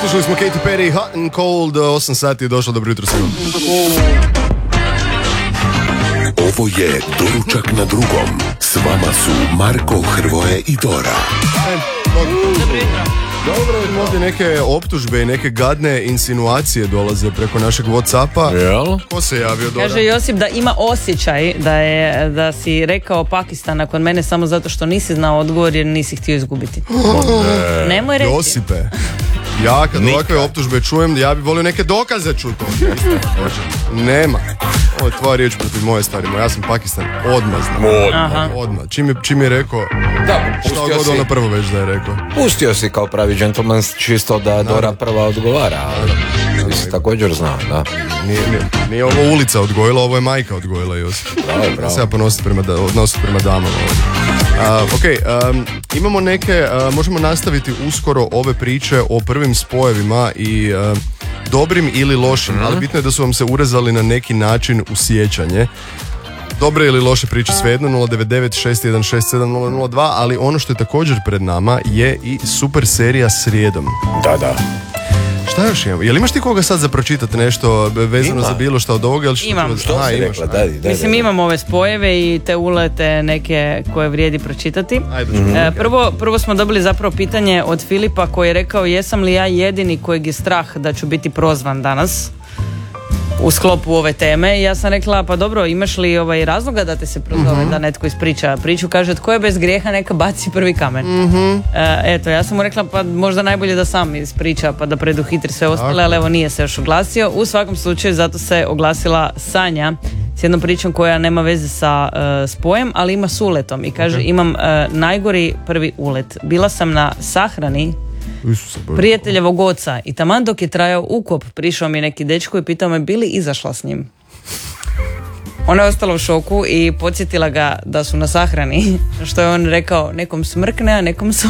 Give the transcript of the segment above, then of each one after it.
Slušali smo Katy Perry, Hot and Cold, 8 sati je došlo, dobro jutro svima. Ovo je Doručak na drugom. S vama su Marko, Hrvoje i Dora. Dobro, ovdje neke optužbe i neke gadne insinuacije dolaze preko našeg Whatsappa. Jel? Ko se javio, Dora? Kaže Josip da ima osjećaj da si rekao Pakistan nakon mene samo zato što nisi znao odgovor jer nisi htio izgubiti. Nemoj reći. Josipe, ja kad ovakve optužbe čujem, ja bih volio neke dokaze čuti. Nema. Ovo je tvoja riječ protiv moje stvari. Ja sam Pakistan odmah znam. Odmah. Čim je rekao, šta god ono prvo već da je rekao. Pustio si kao pravi džentlmen čisto da Dora prva odgovara, ali si također znao, da. Nije ovo ulica odgojila, ovo je majka odgojila, Josip. Bravo. Se ja ponositi prema damama. Imamo neke, možemo nastaviti uskoro ove priče o prvim spojevima i dobrim ili lošim, ali bitno je da su vam se urezali na neki način u sjećanje. Dobre ili loše priče svejedno, 099-616-7002, ali ono što je također pred nama je i super serija Srijedom. Da. Šta još imamo? Jel imaš ti koga sad za pročitati nešto vezano za bilo što od ovoga? Imam. Što si rekla? Mislim, imam ove spojeve i te ulete neke koje vrijedi pročitati. Prvo smo dobili zapravo pitanje od Filipa koji je rekao jesam li ja jedini kojeg je strah da ću biti prozvan danas u sklopu ove teme. I ja sam rekla, pa dobro, imaš li razloga da te se prozove, da netko ispriča priču? Kaže, tko je bez grijeha neka baci prvi kamen. Eto, ja sam mu rekla, pa možda najbolje da sam ispriča pa da preduhitri sve ostale, ali evo nije se još oglasio. U svakom slučaju zato se oglasila Sanja s jednom pričom koja nema veze sa spojem, ali ima s uletom. I kaže, imam najgori prvi ulet. Bila sam na sahrani prijateljevog oca i taman dok je trajao ukop prišao mi neki dečko i pitao me bi li izašla s njim. Ona je ostala u šoku i podsjetila ga da su na sahrani, što je on rekao, nekom smrkne, a nekom su.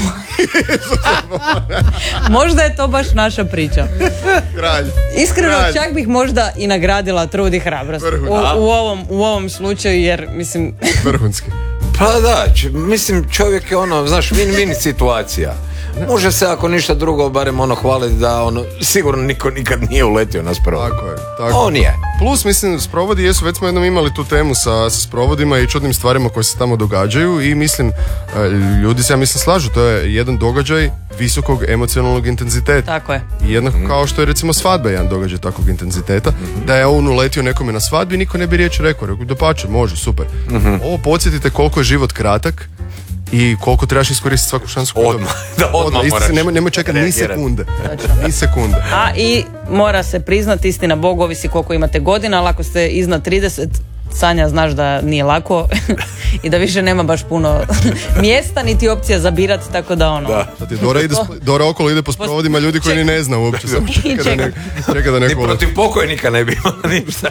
Možda je to baš naša priča. Iskreno, čak bih možda i nagradila trud i hrabrost u ovom slučaju, jer mislim... Vrhunski. Pa da, mislim čovjek je znaš, win-win situacija. Može se ako ništa drugo barem hvaliti da sigurno niko nikad nije uletio na sprovod. Tako je. On je. Plus mislim sprovodi jesu, već smo jednom imali tu temu sa sprovodima i čudnim stvarima koje se tamo događaju i mislim ljudi se slažu, to je jedan događaj visokog emocionalnog intenziteta. Tako je. I jednako kao što je recimo svadba jedan događaj takvog intenziteta, da je on uletio nekome na svadbi, niko ne bi riječ rekao, dapače, može, super. Ovo podsjetite koliko je život kratak i koliko trebaš iskoristiti svaku šansu. Odmah moraš. Nemoj čekati ni sekunde. A i mora se priznati, istina Bog, ovisi koliko imate godina, ali ako ste iznad 30, Sanja, znaš da nije lako i da više nema baš puno mjesta niti opcija za birati, tako da Dora okolo ide po sprovodima ljudi koji ni ne zna uopće. Čeka da neko... Ni protiv pokojnika ne bi imala ništa.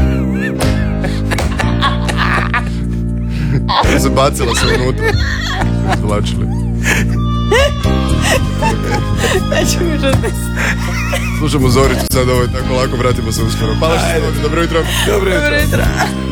Zabacila se unutra. Zvlačili. Slušamo Zoricu sad, ovo je tako lako, vratimo se uskoro. Hvala što ste, dobro jutro. Dobro jutro.